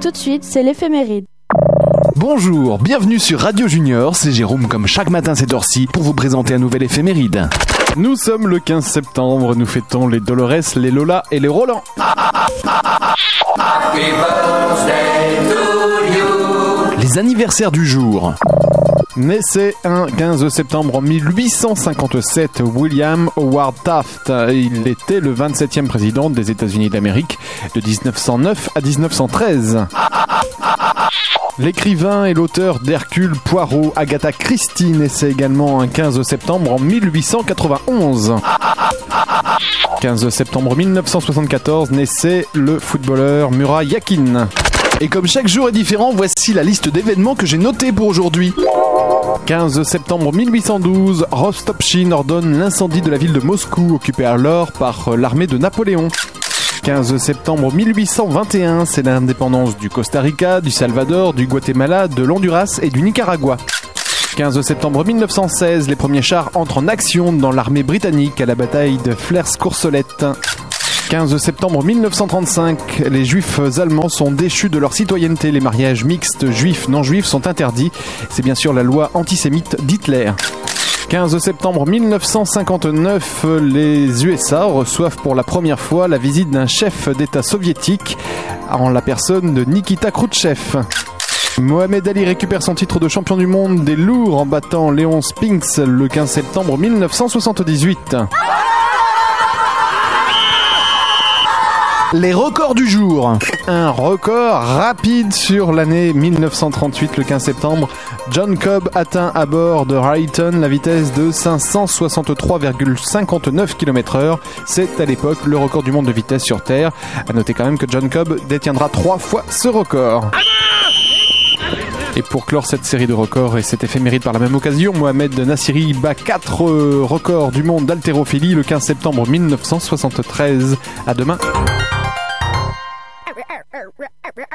tout de suite, c'est l'éphéméride. Bonjour, bienvenue sur Radio Junior, c'est Jérôme comme chaque matin cette heure-ci pour vous présenter un nouvel éphéméride. Nous sommes le 15 septembre, nous fêtons les Dolores, les Lola et les Roland. Les anniversaires du jour. Naissait un 15 septembre en 1857 William Howard Taft. Il était le 27e président des États-Unis d'Amérique de 1909 à 1913. L'écrivain et l'auteur d'Hercule Poirot, Agatha Christie, naissait également un 15 septembre en 1891. 15 septembre 1974 naissait le footballeur Murat Yakin. Et comme chaque jour est différent, voici la liste d'événements que j'ai notés pour aujourd'hui. 15 septembre 1812, Rostopchine ordonne l'incendie de la ville de Moscou, occupée alors par l'armée de Napoléon. 15 septembre 1821, c'est l'indépendance du Costa Rica, du Salvador, du Guatemala, de l'Honduras et du Nicaragua. 15 septembre 1916, les premiers chars entrent en action dans l'armée britannique à la bataille de Flers-Courcelette. 15 septembre 1935, les juifs allemands sont déchus de leur citoyenneté. Les mariages mixtes juifs-non-juifs sont interdits. C'est bien sûr la loi antisémite d'Hitler. 15 septembre 1959, les USA reçoivent pour la première fois la visite d'un chef d'État soviétique en la personne de Nikita Khrouchtchev. Mohamed Ali récupère son titre de champion du monde des lourds en battant Léon Spinks le 15 septembre 1978. Les records du jour. Un record rapide sur l'année 1938, le 15 septembre. John Cobb atteint à bord de Rayton la vitesse de 563,59 km/h. C'est à l'époque le record du monde de vitesse sur Terre. À noter quand même que John Cobb détiendra 3 fois ce record. Et pour clore cette série de records et cet éphéméride par la même occasion, Mohamed Nassiri bat 4 records du monde d'haltérophilie le 15 septembre 1973. À demain.